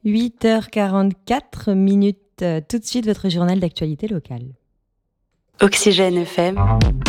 8h44 minutes. Tout de suite, votre journal d'actualité locale. Oxygène FM.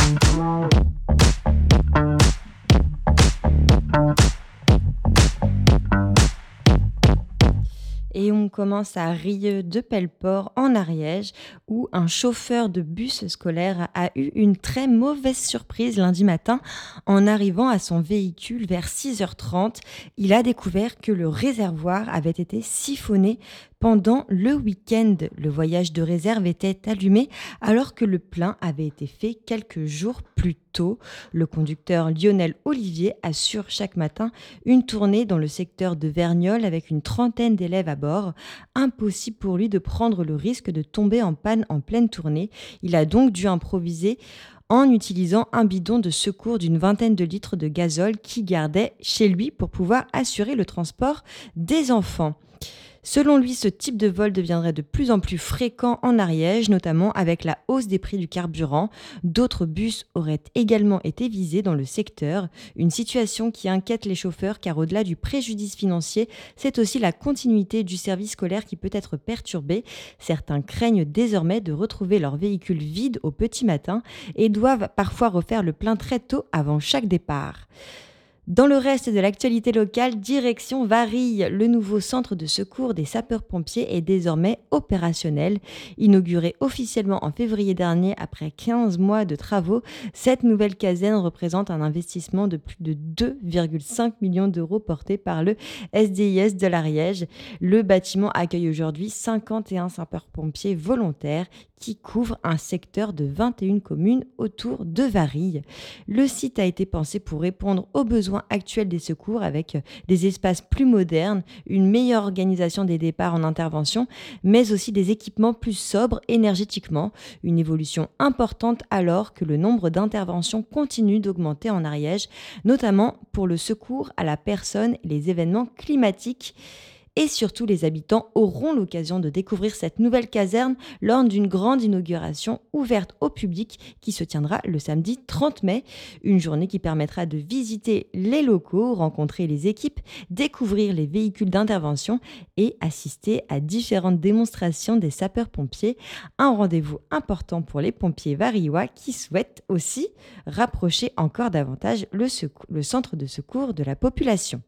Et on commence à Rieux de Pelleport, en Ariège, où un chauffeur de bus scolaire a eu une très mauvaise surprise lundi matin. En arrivant à son véhicule vers 6h30, il a découvert que le réservoir avait été siphonné pendant le week-end. Le voyage de réserve était allumé alors que le plein avait été fait quelques jours plus tôt. Le conducteur Lionel Olivier assure chaque matin une tournée dans le secteur de Verniolle avec une trentaine d'élèves à bord. Impossible pour lui de prendre le risque de tomber en panne en pleine tournée. Il a donc dû improviser en utilisant un bidon de secours d'une vingtaine de litres de gazole qu'il gardait chez lui pour pouvoir assurer le transport des enfants. Selon lui, ce type de vol deviendrait de plus en plus fréquent en Ariège, notamment avec la hausse des prix du carburant. D'autres bus auraient également été visés dans le secteur, une situation qui inquiète les chauffeurs car au-delà du préjudice financier, c'est aussi la continuité du service scolaire qui peut être perturbée. Certains craignent désormais de retrouver leur véhicule vide au petit matin et doivent parfois refaire le plein très tôt avant chaque départ. Dans le reste de l'actualité locale, direction Varilhes. Le nouveau centre de secours des sapeurs-pompiers est désormais opérationnel. Inauguré officiellement en février dernier après 15 mois de travaux, cette nouvelle caserne représente un investissement de plus de 2,5 millions d'euros porté par le SDIS de l'Ariège. Le bâtiment accueille aujourd'hui 51 sapeurs-pompiers volontaires qui couvrent un secteur de 21 communes autour de Varilhes. Le site a été pensé pour répondre aux besoins actuels des secours avec des espaces plus modernes, une meilleure organisation des départs en intervention, mais aussi des équipements plus sobres énergétiquement. Une évolution importante alors que le nombre d'interventions continue d'augmenter en Ariège, notamment pour le secours à la personne et les événements climatiques. Et surtout, les habitants auront l'occasion de découvrir cette nouvelle caserne lors d'une grande inauguration ouverte au public qui se tiendra le samedi 30 mai. Une journée qui permettra de visiter les locaux, rencontrer les équipes, découvrir les véhicules d'intervention et assister à différentes démonstrations des sapeurs-pompiers. Un rendez-vous important pour les pompiers varillois qui souhaitent aussi rapprocher encore davantage le centre de secours de la population.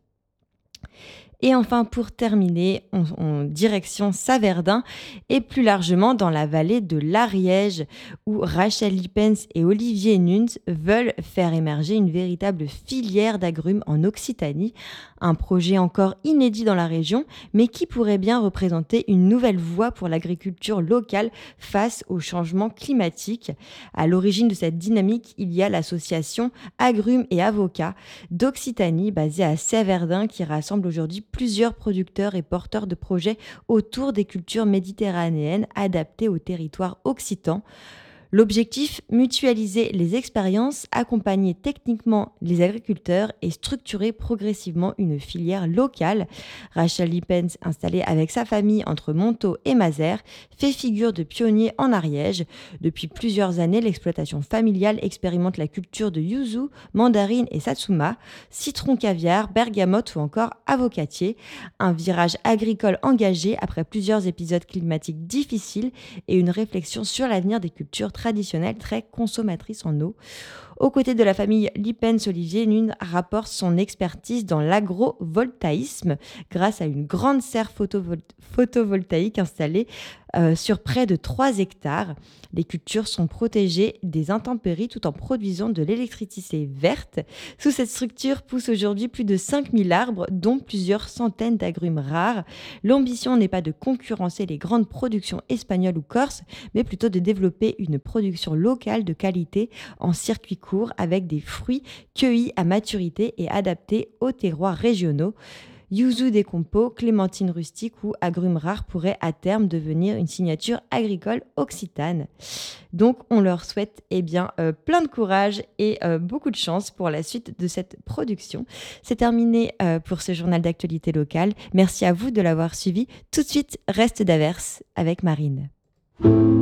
Et enfin, pour terminer, en direction Saverdun et plus largement dans la vallée de l'Ariège, où Rachel Lippens et Olivier Nunes veulent faire émerger une véritable filière d'agrumes en Occitanie. Un projet encore inédit dans la région, mais qui pourrait bien représenter une nouvelle voie pour l'agriculture locale face au changement climatique. À l'origine de cette dynamique, il y a l'association Agrumes et Avocats d'Occitanie, basée à Saverdun, qui rassemble aujourd'hui plusieurs producteurs et porteurs de projets autour des cultures méditerranéennes adaptées au territoire occitan. L'objectif, mutualiser les expériences, accompagner techniquement les agriculteurs et structurer progressivement une filière locale. Rachel Lippens, installée avec sa famille entre Montaut et Mazères, fait figure de pionnier en Ariège. Depuis plusieurs années, l'exploitation familiale expérimente la culture de yuzu, mandarine et satsuma, citron caviar, bergamote ou encore avocatier. Un virage agricole engagé après plusieurs épisodes climatiques difficiles et une réflexion sur l'avenir des cultures traditionnelle très consommatrice en eau. Aux côtés de la famille Lippens, Olivier Nunes rapporte son expertise dans l'agrovoltaïsme grâce à une grande serre photovoltaïque installée sur près de 3 hectares. Les cultures sont protégées des intempéries tout en produisant de l'électricité verte. Sous cette structure poussent aujourd'hui plus de 5000 arbres, dont plusieurs centaines d'agrumes rares. L'ambition n'est pas de concurrencer les grandes productions espagnoles ou corses, mais plutôt de développer une production locale de qualité en circuit court avec des fruits cueillis à maturité et adaptés aux terroirs régionaux. Yuzu décompo, clémentine rustique ou agrumes rares pourraient à terme devenir une signature agricole occitane. Donc on leur souhaite plein de courage et beaucoup de chance pour la suite de cette production. C'est terminé pour ce journal d'actualité locale. Merci à vous de l'avoir suivi. Tout de suite, reste d'averse avec Marine.